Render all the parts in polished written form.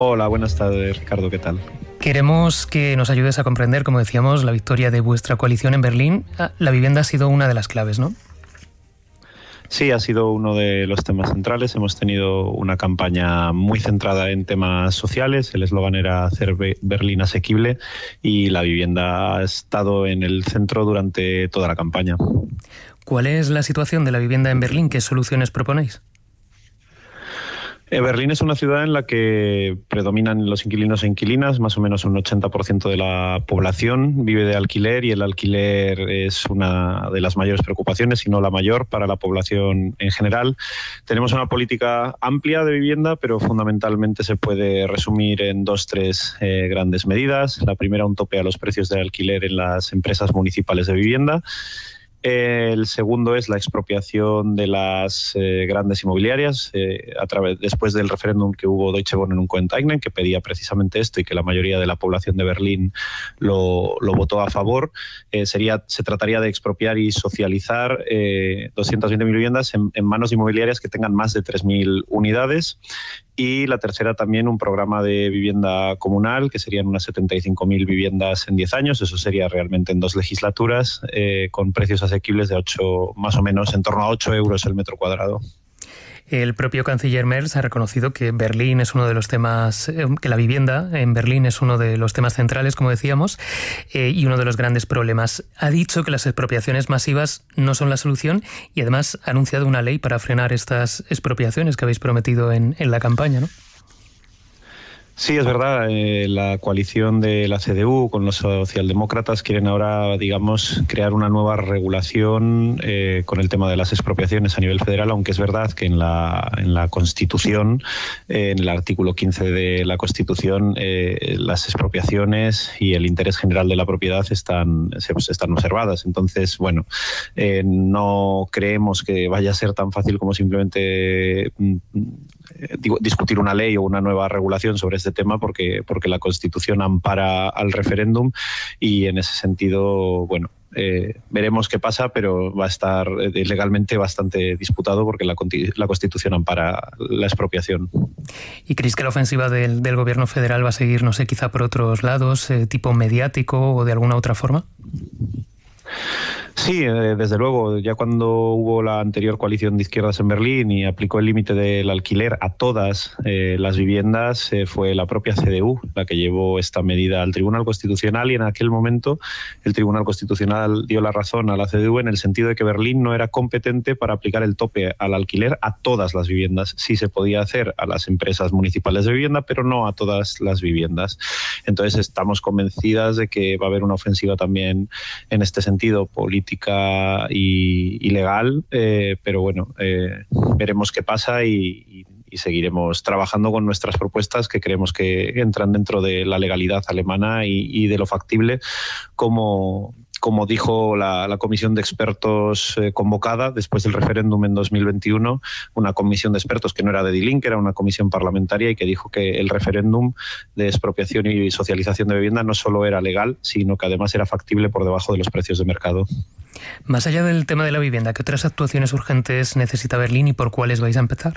Hola, buenas tardes, Ricardo, ¿qué tal? Queremos que nos ayudes a comprender, como decíamos, la victoria de vuestra coalición en Berlín. La vivienda ha sido una de las claves, ¿no? Sí, ha sido uno de los temas centrales. Hemos tenido una campaña muy centrada en temas sociales. El eslogan era hacer Berlín asequible y la vivienda ha estado en el centro durante toda la campaña. ¿Cuál es la situación de la vivienda en Berlín? ¿Qué soluciones proponéis? Berlín es una ciudad en la que predominan los inquilinos e inquilinas. Más o menos un 80% de la población vive de alquiler y el alquiler es una de las mayores preocupaciones, si no la mayor, para la población en general. Tenemos una política amplia de vivienda, pero fundamentalmente se puede resumir en tres grandes medidas. La primera, un tope a los precios de alquiler en las empresas municipales de vivienda. El segundo es la expropiación de las grandes inmobiliarias después del referéndum que hubo Deutsche Wohnen und Enteignen, que pedía precisamente esto y que la mayoría de la población de Berlín lo votó a favor. Se trataría de expropiar y socializar 220.000 viviendas en manos de inmobiliarias que tengan más de 3.000 unidades. Y la tercera también un programa de vivienda comunal, que serían unas 75.000 viviendas en 10 años. Eso sería realmente en 2 legislaturas, con precios asequibles de más o menos en torno a 8 euros el metro cuadrado. El propio canciller Merz ha reconocido que Berlín es uno de los temas, que la vivienda en Berlín es uno de los temas centrales, como decíamos, y uno de los grandes problemas. Ha dicho que las expropiaciones masivas no son la solución y además ha anunciado una ley para frenar estas expropiaciones que habéis prometido en la campaña, ¿no? Sí, es verdad. La coalición de la CDU con los socialdemócratas quieren ahora, digamos, crear una nueva regulación con el tema de las expropiaciones a nivel federal, aunque es verdad que en la Constitución, en el artículo 15 de la Constitución, las expropiaciones y el interés general de la propiedad están observadas. Entonces, bueno, no creemos que vaya a ser tan fácil como simplemente discutir una ley o una nueva regulación sobre este tema porque la Constitución ampara al referéndum y en ese sentido, bueno, veremos qué pasa, pero va a estar legalmente bastante disputado porque la Constitución ampara la expropiación. ¿Y creéis que la ofensiva del gobierno federal va a seguir, no sé, quizá por otros lados, tipo mediático o de alguna otra forma? Sí, desde luego. Ya cuando hubo la anterior coalición de izquierdas en Berlín y aplicó el límite del alquiler a todas las viviendas, fue la propia CDU la que llevó esta medida al Tribunal Constitucional y en aquel momento el Tribunal Constitucional dio la razón a la CDU en el sentido de que Berlín no era competente para aplicar el tope al alquiler a todas las viviendas. Sí se podía hacer a las empresas municipales de vivienda, pero no a todas las viviendas. Entonces estamos convencidas de que va a haber una ofensiva también en este sentido política y legal, pero bueno, veremos qué pasa y seguiremos trabajando con nuestras propuestas que creemos que entran dentro de la legalidad alemana y de lo factible, como dijo la comisión de expertos convocada después del referéndum en 2021, una comisión de expertos que no era de Die Linke, era una comisión parlamentaria y que dijo que el referéndum de expropiación y socialización de vivienda no solo era legal, sino que además era factible por debajo de los precios de mercado. Más allá del tema de la vivienda, ¿qué otras actuaciones urgentes necesita Berlín y por cuáles vais a empezar?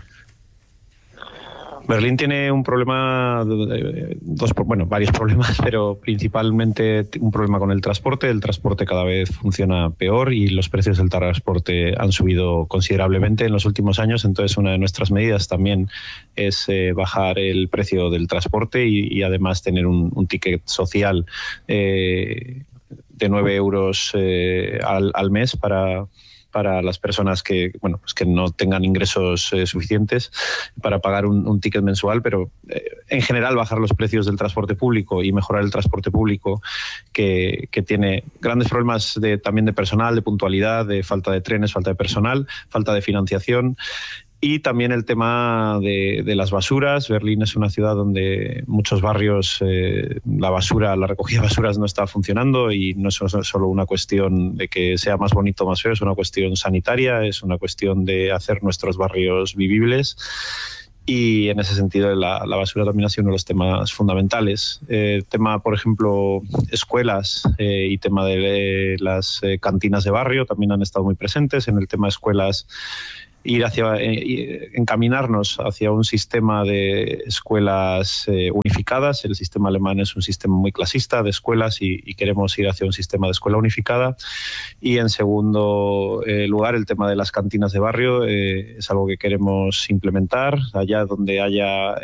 Berlín tiene un problema, varios problemas, pero principalmente un problema con el transporte. El transporte cada vez funciona peor y los precios del transporte han subido considerablemente en los últimos años. Entonces, una de nuestras medidas también es bajar el precio del transporte y además tener un ticket social de 9 euros al mes para las personas que no tengan ingresos suficientes para pagar un ticket mensual, pero en general bajar los precios del transporte público y mejorar el transporte público que tiene grandes problemas también de personal, de puntualidad, de falta de trenes, falta de personal, falta de financiación. Y también el tema de las basuras. Berlín es una ciudad donde muchos barrios la recogida de basuras no está funcionando y no es solo una cuestión de que sea más bonito o más feo, es una cuestión sanitaria, es una cuestión de hacer nuestros barrios vivibles. Y en ese sentido la basura también ha sido uno de los temas fundamentales. Tema, por ejemplo, escuelas y tema de las cantinas de barrio también han estado muy presentes. En el tema de escuelas encaminarnos hacia un sistema de escuelas unificadas. El sistema alemán es un sistema muy clasista de escuelas y queremos ir hacia un sistema de escuela unificada. Y en segundo lugar, el tema de las cantinas de barrio es algo que queremos implementar allá donde haya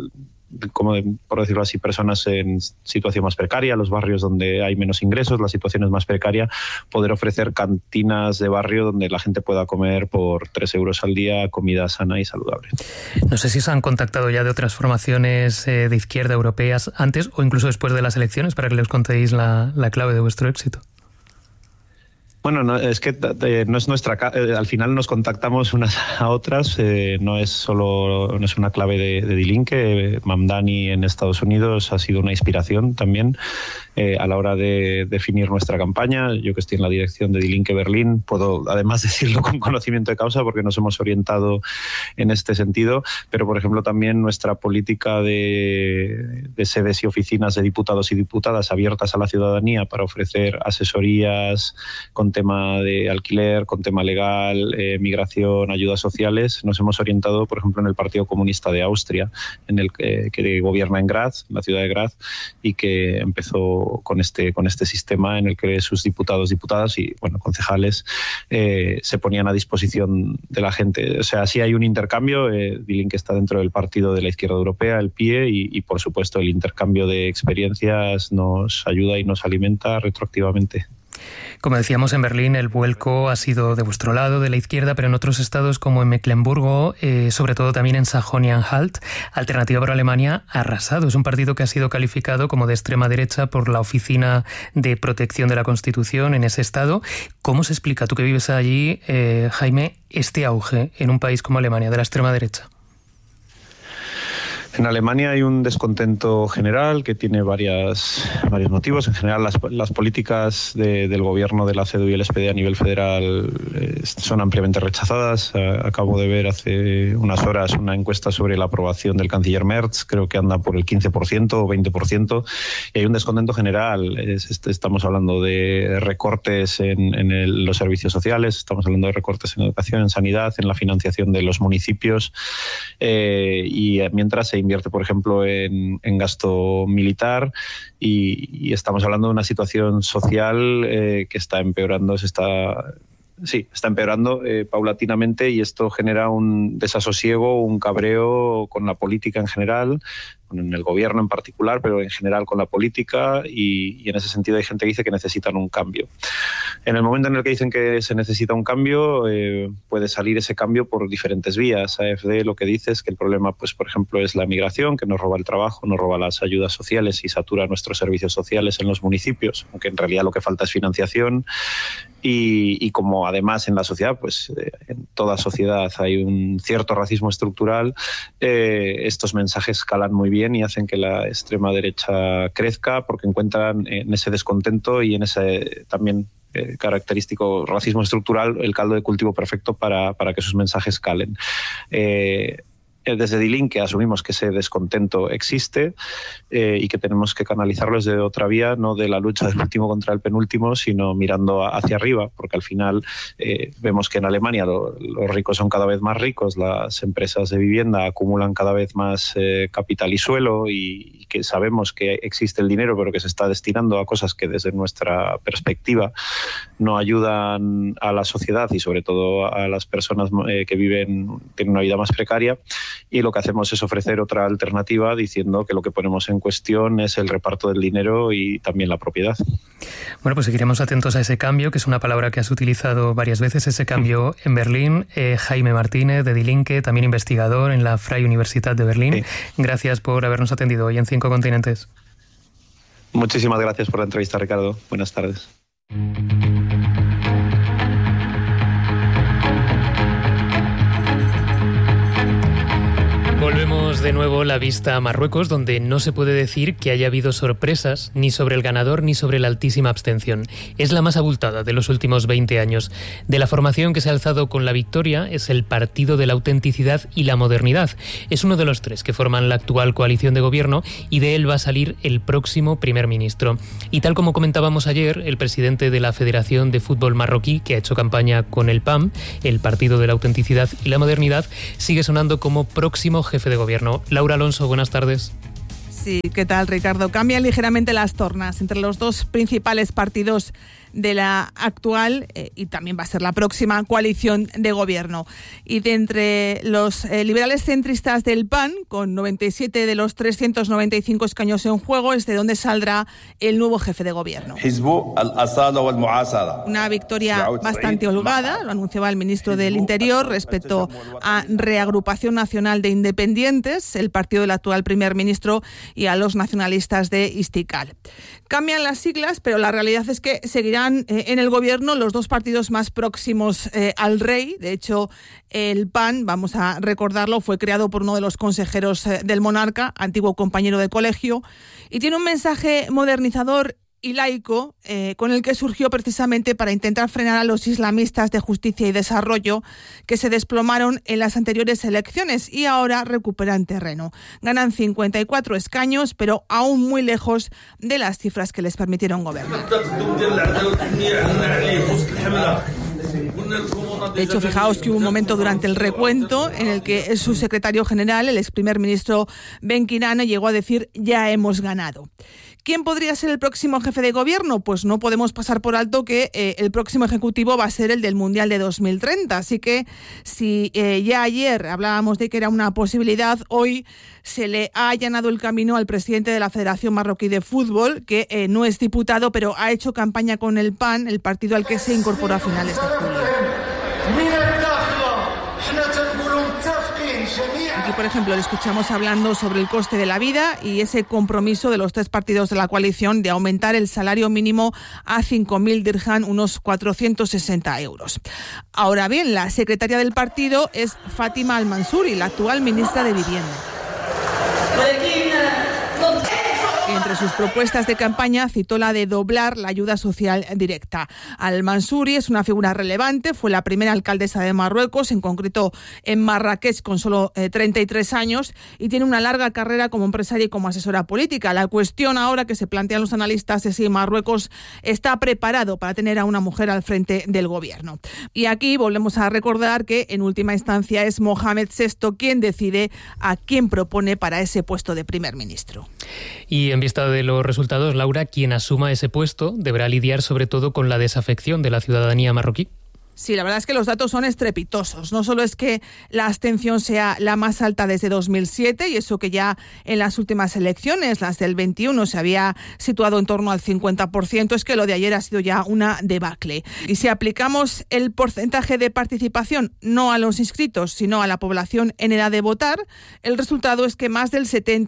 por decirlo así, personas en situación más precaria, los barrios donde hay menos ingresos, la situación es más precaria, poder ofrecer cantinas de barrio donde la gente pueda comer por 3 euros al día comida sana y saludable. No sé si os han contactado ya de otras formaciones de izquierda europeas antes o incluso después de las elecciones para que les contéis la clave de vuestro éxito. Bueno, no, es que no es nuestra. Al final nos contactamos unas a otras. No es una clave de Die Linke. Mamdani en Estados Unidos ha sido una inspiración también a la hora de definir nuestra campaña. Yo que estoy en la dirección de Die Linke Berlín puedo además decirlo con conocimiento de causa porque nos hemos orientado en este sentido. Pero por ejemplo también nuestra política de sedes y oficinas de diputados y diputadas abiertas a la ciudadanía para ofrecer asesorías con tema de alquiler, con tema legal, migración, ayudas sociales. Nos hemos orientado, por ejemplo, en el Partido Comunista de Austria, en el que gobierna en Graz, en la ciudad de Graz, y que empezó con este sistema en el que sus diputados, diputadas y concejales se ponían a disposición de la gente. O sea, sí hay un intercambio. Die Linke está dentro del partido de la izquierda europea, el PIE, y por supuesto el intercambio de experiencias nos ayuda y nos alimenta retroactivamente. Como decíamos, en Berlín el vuelco ha sido de vuestro lado, de la izquierda, pero en otros estados como en Mecklemburgo, sobre todo también en Sajonia-Anhalt, Alternativa por Alemania ha arrasado. Es un partido que ha sido calificado como de extrema derecha por la Oficina de Protección de la Constitución en ese estado. ¿Cómo se explica, tú que vives allí, Jaime, este auge en un país como Alemania de la extrema derecha? En Alemania hay un descontento general que tiene varios motivos. En general, las políticas del gobierno de la CDU y el SPD a nivel federal son ampliamente rechazadas. Acabo de ver hace unas horas una encuesta sobre la aprobación del canciller Merz. Creo que anda por el 15% o 20%. Y hay un descontento general. Estamos hablando de recortes en los servicios sociales, estamos hablando de recortes en educación, en sanidad, en la financiación de los municipios. Y mientras se invierte, por ejemplo, en gasto militar y estamos hablando de una situación social que está empeorando, está empeorando paulatinamente, y esto genera un desasosiego, un cabreo con la política en general, con el gobierno en particular, pero en general con la política, y en ese sentido hay gente que dice que necesitan un cambio. En el momento en el que dicen que se necesita un cambio, puede salir ese cambio por diferentes vías. AfD lo que dice es que el problema, pues por ejemplo, es la migración, que nos roba el trabajo, nos roba las ayudas sociales y satura nuestros servicios sociales en los municipios, aunque en realidad lo que falta es financiación. Y como además en la sociedad, pues en toda sociedad hay un cierto racismo estructural, estos mensajes calan muy bien y hacen que la extrema derecha crezca, porque encuentran en ese descontento y en ese también característico racismo estructural el caldo de cultivo perfecto para que sus mensajes calen. Desde Die Linke asumimos que ese descontento existe y que tenemos que canalizarlo desde otra vía, no de la lucha del último contra el penúltimo, sino mirando hacia arriba, porque al final vemos que en Alemania los ricos son cada vez más ricos, las empresas de vivienda acumulan cada vez más capital y suelo, y que sabemos que existe el dinero, pero que se está destinando a cosas que desde nuestra perspectiva no ayudan a la sociedad y sobre todo a las personas que tienen una vida más precaria. Y lo que hacemos es ofrecer otra alternativa diciendo que lo que ponemos en cuestión es el reparto del dinero y también la propiedad. Bueno, pues seguiremos atentos a ese cambio, que es una palabra que has utilizado varias veces, ese cambio en Berlín. Jaime Martínez, de Die Linke, también investigador en la Freie Universität de Berlín. Sí. Gracias por habernos atendido hoy en 5 Continentes. Muchísimas gracias por la entrevista, Ricardo. Buenas tardes. Volvemos de nuevo la vista a Marruecos, donde no se puede decir que haya habido sorpresas ni sobre el ganador ni sobre la altísima abstención. Es la más abultada de los últimos 20 años. De la formación que se ha alzado con la victoria es el Partido de la Autenticidad y la Modernidad. Es uno de los tres que forman la actual coalición de gobierno y de él va a salir el próximo primer ministro. Y tal como comentábamos ayer, el presidente de la Federación de Fútbol Marroquí, que ha hecho campaña con el PAM, el Partido de la Autenticidad y la Modernidad, sigue sonando como próximo jefe de gobierno. Laura Alonso, buenas tardes. Sí, ¿qué tal, Ricardo? Cambian ligeramente las tornas entre los dos principales partidos de la actual y también va a ser la próxima coalición de gobierno. Y de entre los liberales centristas del PAN, con 97 de los 395 escaños en juego, es de donde saldrá el nuevo jefe de gobierno. Una victoria bastante holgada, lo anunciaba el ministro del Interior, respecto a Reagrupación Nacional de Independientes, el partido del actual primer ministro, y a los nacionalistas de Istiqlal. Cambian las siglas, pero la realidad es que seguirán en el gobierno los dos partidos más próximos al rey. De hecho, el PAN, vamos a recordarlo, fue creado por uno de los consejeros del monarca, antiguo compañero de colegio, y tiene un mensaje modernizador y laico, con el que surgió precisamente para intentar frenar a los islamistas de Justicia y Desarrollo que se desplomaron en las anteriores elecciones y ahora recuperan terreno. Ganan 54 escaños, pero aún muy lejos de las cifras que les permitieron gobernar. De hecho, fijaos que hubo un momento durante el recuento en el que su secretario general, el ex primer ministro Ben Kinane, llegó a decir: ya hemos ganado. ¿Quién podría ser el próximo jefe de gobierno? Pues no podemos pasar por alto que el próximo ejecutivo va a ser el del Mundial de 2030. Así que si ya ayer hablábamos de que era una posibilidad, hoy se le ha allanado el camino al presidente de la Federación Marroquí de Fútbol, que no es diputado, pero ha hecho campaña con el PAN, el partido al que se incorporó a finales de julio. Aquí, por ejemplo, le escuchamos hablando sobre el coste de la vida y ese compromiso de los tres partidos de la coalición de aumentar el salario mínimo a 5.000 dirham, unos 460 euros. Ahora bien, la secretaria del partido es Fátima Al-Mansouri, la actual ministra de Vivienda. Entre sus propuestas de campaña citó la de doblar la ayuda social directa. Al-Mansouri es una figura relevante, fue la primera alcaldesa de Marruecos, en concreto en Marrakech, con solo 33 años, y tiene una larga carrera como empresaria y como asesora política. La cuestión ahora que se plantean los analistas es si Marruecos está preparado para tener a una mujer al frente del gobierno. Y aquí volvemos a recordar que en última instancia es Mohamed VI quien decide a quién propone para ese puesto de primer ministro. Y en vista de los resultados, Laura, quien asuma ese puesto deberá lidiar sobre todo con la desafección de la ciudadanía marroquí. Sí, la verdad es que los datos son estrepitosos. No solo es que la abstención sea la más alta desde 2007, y eso que ya en las últimas elecciones, las del 21, se había situado en torno al 50%, es que lo de ayer ha sido ya una debacle. Y si aplicamos el porcentaje de participación no a los inscritos, sino a la población en edad de votar, el resultado es que más del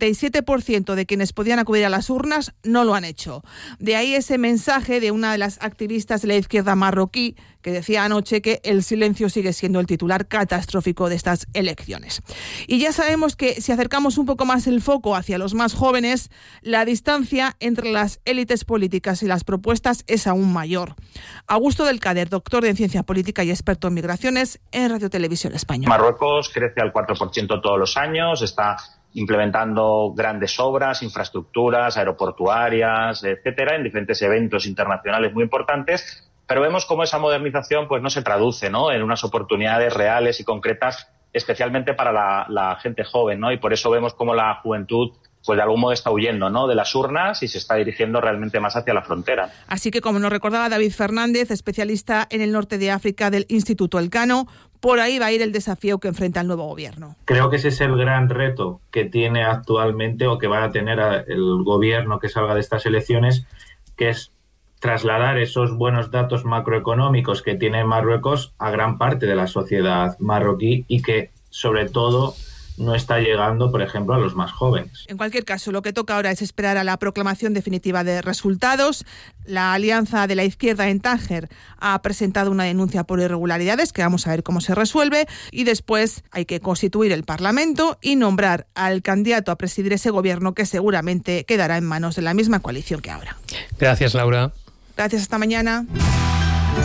77% de quienes podían acudir a las urnas no lo han hecho. De ahí ese mensaje de una de las activistas de la izquierda marroquí, que decía anoche que el silencio sigue siendo el titular catastrófico de estas elecciones. Y ya sabemos que si acercamos un poco más el foco hacia los más jóvenes, la distancia entre las élites políticas y las propuestas es aún mayor. Augusto del Cader, doctor en ciencia política y experto en migraciones en Radio Televisión Española. Marruecos crece al 4% todos los años, está implementando grandes obras, infraestructuras aeroportuarias, etcétera, en diferentes eventos internacionales muy importantes. Pero vemos cómo esa modernización pues no se traduce, ¿no?, en unas oportunidades reales y concretas, especialmente para la gente joven, ¿no? Y por eso vemos cómo la juventud pues de algún modo está huyendo, ¿no?, de las urnas y se está dirigiendo realmente más hacia la frontera. Así que, como nos recordaba David Fernández, especialista en el norte de África del Instituto Elcano, por ahí va a ir el desafío que enfrenta el nuevo gobierno. Creo que ese es el gran reto que tiene actualmente o que va a tener el gobierno que salga de estas elecciones, que es trasladar esos buenos datos macroeconómicos que tiene Marruecos a gran parte de la sociedad marroquí y que, sobre todo, no está llegando, por ejemplo, a los más jóvenes. En cualquier caso, lo que toca ahora es esperar a la proclamación definitiva de resultados. La Alianza de la Izquierda en Tánger ha presentado una denuncia por irregularidades, que vamos a ver cómo se resuelve, y después hay que constituir el Parlamento y nombrar al candidato a presidir ese gobierno, que seguramente quedará en manos de la misma coalición que ahora. Gracias, Laura. Gracias, hasta mañana.